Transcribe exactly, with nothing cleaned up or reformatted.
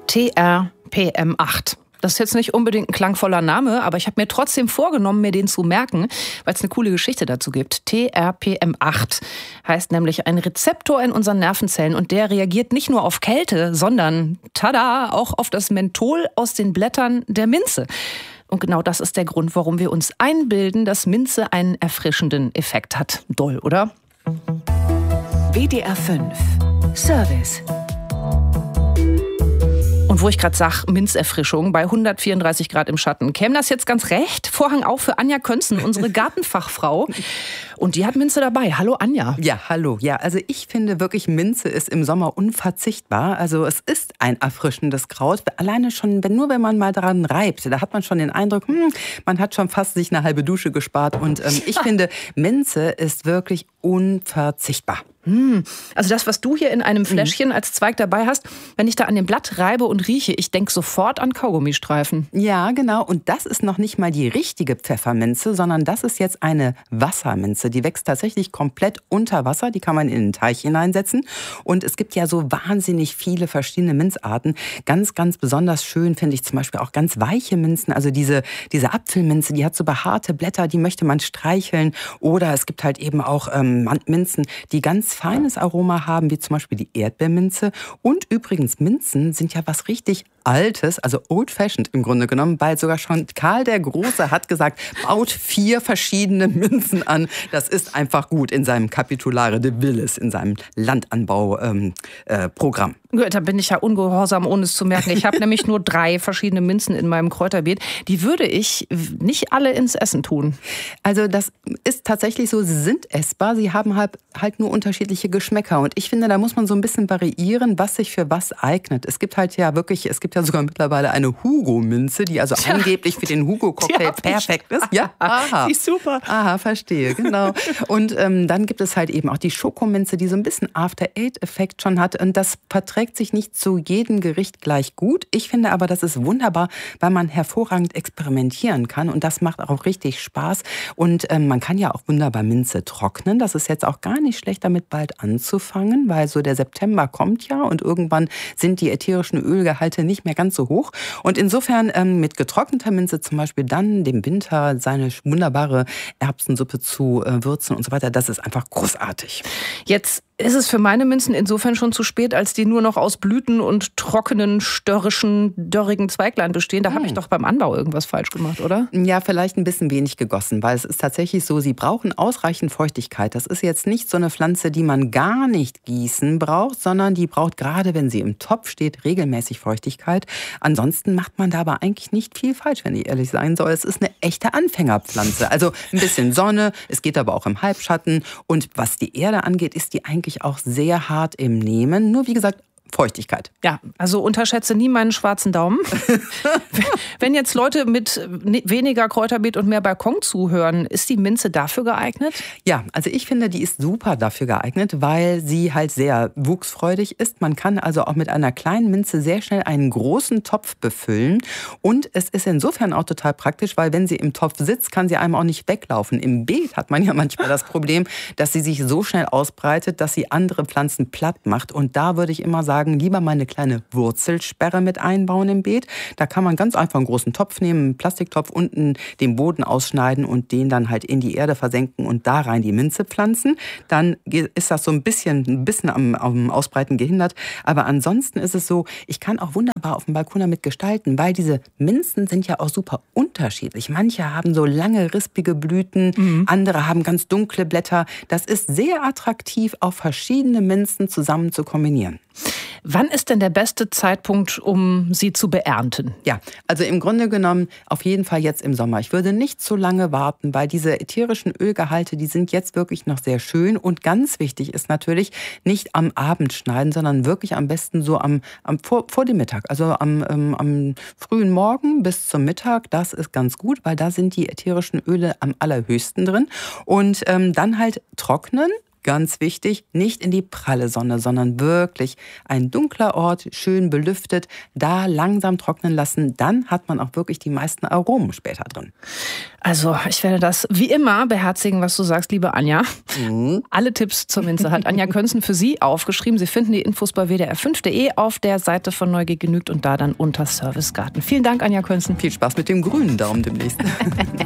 T R P M acht. Das ist jetzt nicht unbedingt ein klangvoller Name, aber ich habe mir trotzdem vorgenommen, mir den zu merken, weil es eine coole Geschichte dazu gibt. T R P M acht heißt nämlich ein Rezeptor in unseren Nervenzellen und der reagiert nicht nur auf Kälte, sondern, tada, auch auf das Menthol aus den Blättern der Minze. Und genau das ist der Grund, warum wir uns einbilden, dass Minze einen erfrischenden Effekt hat. Doll, oder? W D R fünf Service. Und wo ich gerade sage, Minzerfrischung bei hundertvierunddreißig Grad im Schatten, käme das jetzt ganz recht? Vorhang auf für Anja Könzen, unsere Gartenfachfrau. Und die hat Minze dabei. Hallo Anja. Ja, hallo. Ja, also ich finde wirklich, Minze ist im Sommer unverzichtbar. Also es ist ein erfrischendes Kraut. Alleine schon, wenn, nur wenn man mal daran reibt, da hat man schon den Eindruck, hm, man hat schon fast sich eine halbe Dusche gespart. Und ähm, ich finde, Minze ist wirklich unverzichtbar. Also das, was du hier in einem Fläschchen als Zweig dabei hast, wenn ich da an dem Blatt reibe und rieche, ich denke sofort an Kaugummistreifen. Ja, genau. Und das ist noch nicht mal die richtige Pfefferminze, sondern das ist jetzt eine Wasserminze. Die wächst tatsächlich komplett unter Wasser. Die kann man in den Teich hineinsetzen. Und es gibt ja so wahnsinnig viele verschiedene Minzarten. Ganz, ganz besonders schön finde ich zum Beispiel auch ganz weiche Minzen. Also diese, diese Apfelminze, die hat so behaarte Blätter, die möchte man streicheln. Oder es gibt halt eben auch ähm, Minzen, die ganz feines Aroma haben, wie zum Beispiel die Erdbeerminze. Und übrigens, Minzen sind ja was richtig Altes, also old-fashioned im Grunde genommen, weil sogar schon Karl der Große hat gesagt, baut vier verschiedene Minzen an. Das ist einfach gut in seinem Capitulare de Villes, in seinem Landanbauprogramm. Ähm, äh, Gut, da bin ich ja ungehorsam, ohne es zu merken. Ich habe nämlich nur drei verschiedene Minzen in meinem Kräuterbeet. Die würde ich nicht alle ins Essen tun. Also das ist tatsächlich so, sie sind essbar, sie haben halt, halt nur unterschiedliche Geschmäcker. Und ich finde, da muss man so ein bisschen variieren, was sich für was eignet. Es gibt halt ja wirklich, es gibt ja sogar mittlerweile eine Hugo-Minze, die also Tja, angeblich für den Hugo-Cocktail perfekt ist. Ja, aha. Die ist super. Aha, verstehe, genau. Und ähm, dann gibt es halt eben auch die Schokominze, die so ein bisschen After-Eight-Effekt schon hat. Und das verträgt sich nicht zu jedem Gericht gleich gut. Ich finde aber, das ist wunderbar, weil man hervorragend experimentieren kann. Und das macht auch richtig Spaß. Und ähm, man kann ja auch wunderbar Minze trocknen. Das ist jetzt auch gar nicht schlecht, damit bald anzufangen, weil so der September kommt ja und irgendwann sind die ätherischen Ölgehalte nicht mehr ganz so hoch. Und insofern ähm, mit getrockneter Minze zum Beispiel dann dem Winter seine wunderbare Erbsensuppe zu äh, würzen und so weiter, das ist einfach großartig. Jetzt ist es für meine Minzen insofern schon zu spät, als die nur noch aus Blüten und trockenen, störrischen, dörrigen Zweiglein bestehen. Da hm. habe ich doch beim Anbau irgendwas falsch gemacht, oder? Ja, vielleicht ein bisschen wenig gegossen, weil es ist tatsächlich so, sie brauchen ausreichend Feuchtigkeit. Das ist jetzt nicht so eine Pflanze, die man gar nicht gießen braucht, sondern die braucht gerade, wenn sie im Topf steht, regelmäßig Feuchtigkeit. Ansonsten macht man da aber eigentlich nicht viel falsch, wenn ich ehrlich sein soll. Es ist eine echte Anfängerpflanze. Also ein bisschen Sonne, es geht aber auch im Halbschatten. Und was die Erde angeht, ist die eigentlich auch sehr hart im Nehmen. Nur wie gesagt, Feuchtigkeit. Ja, also unterschätze nie meinen schwarzen Daumen. Wenn jetzt Leute mit weniger Kräuterbeet und mehr Balkon zuhören, ist die Minze dafür geeignet? Ja, also ich finde, die ist super dafür geeignet, weil sie halt sehr wuchsfreudig ist. Man kann also auch mit einer kleinen Minze sehr schnell einen großen Topf befüllen. Und es ist insofern auch total praktisch, weil wenn sie im Topf sitzt, kann sie einem auch nicht weglaufen. Im Beet hat man ja manchmal das Problem, dass sie sich so schnell ausbreitet, dass sie andere Pflanzen platt macht. Und da würde ich immer sagen, lieber mal eine kleine Wurzelsperre mit einbauen im Beet. Da kann man ganz einfach einen großen Topf nehmen, einen Plastiktopf, unten den Boden ausschneiden und den dann halt in die Erde versenken und da rein die Minze pflanzen. Dann ist das so ein bisschen, ein bisschen am, am Ausbreiten gehindert. Aber ansonsten ist es so, ich kann auch wunderbar auf dem Balkon damit gestalten, weil diese Minzen sind ja auch super unterschiedlich. Manche haben so lange, rispige Blüten, mhm. andere haben ganz dunkle Blätter. Das ist sehr attraktiv, auch verschiedene Minzen zusammen zu kombinieren. Wann ist denn der beste Zeitpunkt, um sie zu beernten? Ja, also im Grunde genommen auf jeden Fall jetzt im Sommer. Ich würde nicht so lange warten, weil diese ätherischen Ölgehalte, die sind jetzt wirklich noch sehr schön. Und ganz wichtig ist natürlich, nicht am Abend schneiden, sondern wirklich am besten so am, am vor, vor dem Mittag. Also am, ähm, am frühen Morgen bis zum Mittag. Das ist ganz gut, weil da sind die ätherischen Öle am allerhöchsten drin. Und ähm, dann halt trocknen. ganz wichtig, nicht in die pralle Sonne, sondern wirklich ein dunkler Ort, schön belüftet, da langsam trocknen lassen. Dann hat man auch wirklich die meisten Aromen später drin. Also ich werde das wie immer beherzigen, was du sagst, liebe Anja. Mhm. Alle Tipps zur Minze hat Anja Könzen für Sie aufgeschrieben. Sie finden die Infos bei w d r fünf punkt d e auf der Seite von Neugier genügt und da dann unter Servicegarten. Vielen Dank, Anja Könzen. Viel Spaß mit dem grünen Daumen demnächst.